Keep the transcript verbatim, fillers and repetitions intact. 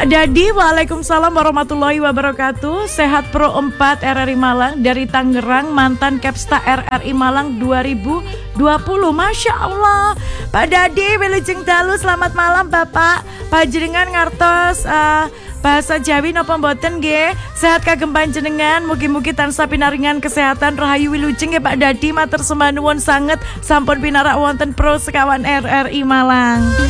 Pak Dadi, waalaikumsalam warahmatullahi wabarakatuh. Sehat Pro empat R R I Malang dari Tangerang, mantan Kepsta R R I Malang dua ribu dua puluh. Masya Allah. Pak Dadi, wilujeng dalu, selamat malam Bapak. Panjenengan ngartos uh, bahasa Jawi napa mboten nggih? Sehat kagem panjenengan, mugi-mugi tansah pinaringan kesehatan rahayu wilujeng ya Pak Dadi. Matur sembah nuwun sanget sampun pinarak wonten Pro sekawan R R I Malang.